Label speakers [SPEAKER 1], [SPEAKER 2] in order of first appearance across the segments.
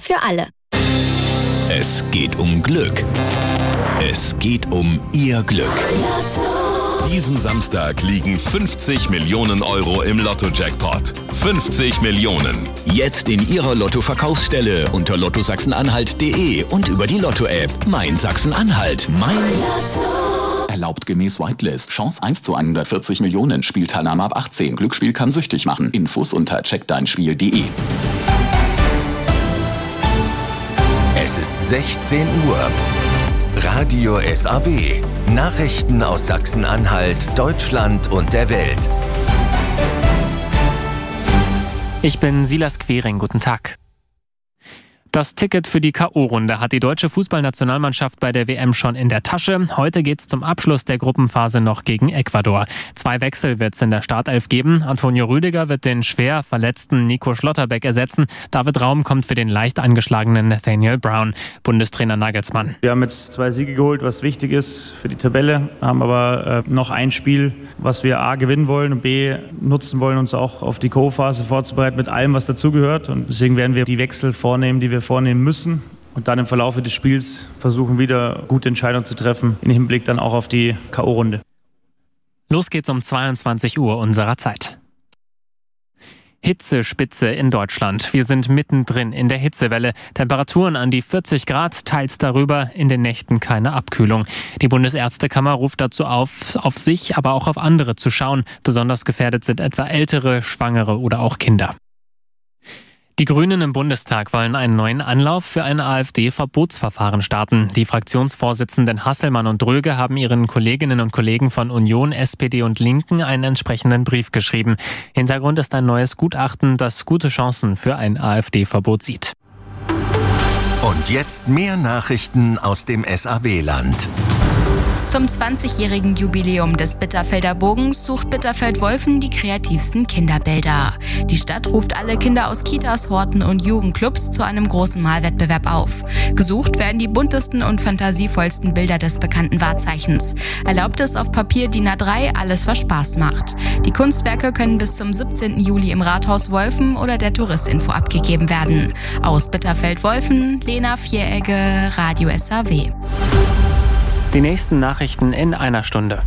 [SPEAKER 1] für alle.
[SPEAKER 2] Es geht um Glück. Es geht um Ihr Glück. Diesen Samstag liegen 50 Millionen Euro im Lotto-Jackpot. 50 Millionen. Jetzt in Ihrer Lotto-Verkaufsstelle unter lottosachsen-anhalt.de und über die Lotto-App. Mein Sachsen-Anhalt. Mein Lotto.
[SPEAKER 3] Erlaubt gemäß Whitelist. Chance 1 zu 140 Millionen. Spielteilnahme ab 18. Glücksspiel kann süchtig machen. Infos unter checkdeinspiel.de.
[SPEAKER 2] Es ist 16 Uhr. Radio SAW. Nachrichten aus Sachsen-Anhalt, Deutschland und der Welt.
[SPEAKER 4] Ich bin Silas Quering, guten Tag. Das Ticket für die K.O.-Runde hat die deutsche Fußballnationalmannschaft bei der WM schon in der Tasche. Heute geht's zum Abschluss der Gruppenphase noch gegen Ecuador. 2 Wechsel wird's in der Startelf geben. Antonio Rüdiger wird den schwer verletzten Nico Schlotterbeck ersetzen. David Raum kommt für den leicht angeschlagenen Nathaniel Brown. Bundestrainer Nagelsmann.
[SPEAKER 5] Wir haben jetzt 2 Siege geholt, was wichtig ist für die Tabelle. Haben aber noch ein Spiel, was wir A gewinnen wollen und B nutzen wollen, uns auch auf die K.O.-Phase vorzubereiten mit allem, was dazugehört. Und deswegen werden wir die Wechsel vornehmen, die wir vornehmen müssen und dann im Verlauf des Spiels versuchen, wieder gute Entscheidungen zu treffen, im Hinblick dann auch auf die K.O.-Runde.
[SPEAKER 4] Los geht's um 22 Uhr unserer Zeit. Hitzespitze in Deutschland. Wir sind mittendrin in der Hitzewelle. Temperaturen an die 40 Grad, teils darüber, in den Nächten keine Abkühlung. Die Bundesärztekammer ruft dazu auf sich, aber auch auf andere zu schauen. Besonders gefährdet sind etwa Ältere, Schwangere oder auch Kinder. Die Grünen im Bundestag wollen einen neuen Anlauf für ein AfD-Verbotsverfahren starten. Die Fraktionsvorsitzenden Hasselmann und Dröge haben ihren Kolleginnen und Kollegen von Union, SPD und Linken einen entsprechenden Brief geschrieben. Hintergrund ist ein neues Gutachten, das gute Chancen für ein AfD-Verbot sieht.
[SPEAKER 2] Und jetzt mehr Nachrichten aus dem SAW-Land.
[SPEAKER 6] Zum 20-jährigen Jubiläum des Bitterfelder Bogens sucht Bitterfeld-Wolfen die kreativsten Kinderbilder. Die Stadt ruft alle Kinder aus Kitas, Horten und Jugendclubs zu einem großen Malwettbewerb auf. Gesucht werden die buntesten und fantasievollsten Bilder des bekannten Wahrzeichens. Erlaubt ist auf Papier DIN A3 alles, was Spaß macht. Die Kunstwerke können bis zum 17. Juli im Rathaus Wolfen oder der Touristinfo abgegeben werden. Aus Bitterfeld-Wolfen, Lena Vieregge, Radio SAW.
[SPEAKER 4] Die nächsten Nachrichten in einer Stunde.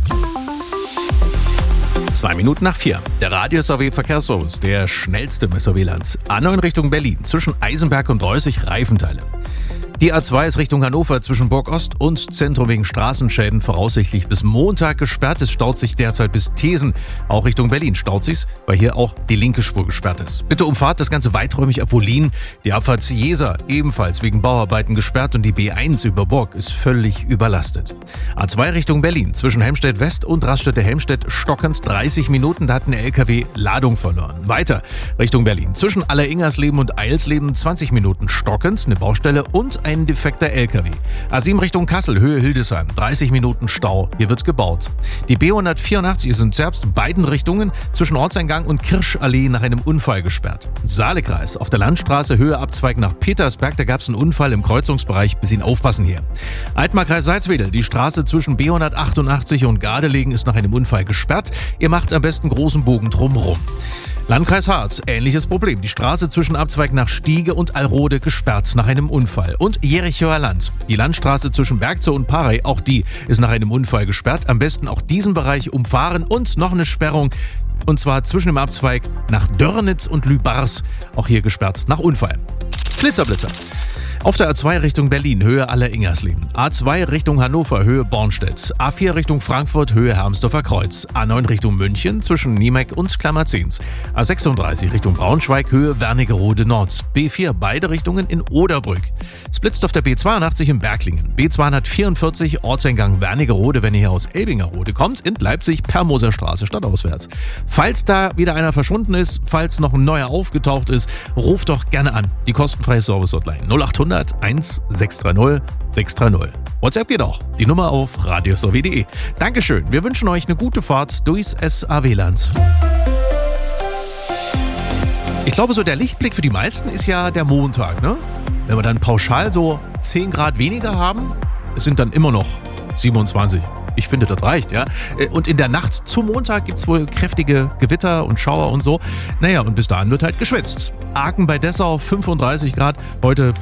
[SPEAKER 7] 2 Minuten nach 4. Der Radio SAW Verkehrsservice, der schnellste im SAW-Land. A9 Richtung Berlin, zwischen Eisenberg und Reußig Reifenteile. Die A2 ist Richtung Hannover zwischen Burg Ost und Zentrum wegen Straßenschäden voraussichtlich bis Montag gesperrt. Es staut sich derzeit bis Thesen. Auch Richtung Berlin staut sich's, weil hier auch die linke Spur gesperrt ist. Bitte umfahrt das Ganze weiträumig ab Wollin. Die Abfahrt Jeser ebenfalls wegen Bauarbeiten gesperrt und die B1 über Burg ist völlig überlastet. A2 Richtung Berlin zwischen Helmstedt West und Raststätte-Helmstedt stockend 30 Minuten. Da hat eine LKW Ladung verloren. Weiter Richtung Berlin zwischen Alleringersleben und Eilsleben 20 Minuten stockend, eine Baustelle und ein defekter LKW. A7 Richtung Kassel, Höhe Hildesheim, 30 Minuten Stau, hier wird gebaut. Die B184 ist in Zerbst in beiden Richtungen zwischen Ortseingang und Kirschallee nach einem Unfall gesperrt. Saalekreis, auf der Landstraße Höhe Abzweig nach Petersberg, da gab es einen Unfall im Kreuzungsbereich, bisschen aufpassen hier. Altmarkkreis Salzwedel, die Straße zwischen B188 und Gardelegen ist nach einem Unfall gesperrt. Ihr macht am besten großen Bogen drumherum. Landkreis Harz, ähnliches Problem. Die Straße zwischen Abzweig nach Stiege und Alrode gesperrt nach einem Unfall. Und Jerichoer Land. Die Landstraße zwischen Bergzow und Parey, auch die ist nach einem Unfall gesperrt. Am besten auch diesen Bereich umfahren und noch eine Sperrung. Und zwar zwischen dem Abzweig nach Dörnitz und Lübars, auch hier gesperrt nach Unfall. Blitzer. Auf der A2 Richtung Berlin, Höhe Alleringersleben. A2 Richtung Hannover, Höhe Bornstedt. A4 Richtung Frankfurt, Höhe Hermsdorfer Kreuz. A9 Richtung München, zwischen Niemeck und Klammerzens. A36 Richtung Braunschweig, Höhe Wernigerode Nord. B4 beide Richtungen in Oderbrück. Es blitzt auf der B82 in Berglingen. B244 Ortseingang Wernigerode, wenn ihr hier aus Elbingerode kommt, in Leipzig per Moserstraße stadtauswärts. Falls da wieder einer verschwunden ist, falls noch ein neuer aufgetaucht ist, ruft doch gerne an. Die kostenfreie Service-Hotline 0800 1630 630. WhatsApp geht auch. Die Nummer auf radiosaw.de. Dankeschön. Wir wünschen euch eine gute Fahrt durchs SAW-Land. Ich glaube, so der Lichtblick für die meisten ist ja der Montag, ne? Wenn wir dann pauschal so 10 Grad weniger haben, es sind dann immer noch 27. Ich finde, das reicht, ja. Und in der Nacht zum Montag gibt es wohl kräftige Gewitter und Schauer und so. Naja, und bis dahin wird halt geschwitzt. Aachen bei Dessau 35 Grad. Heute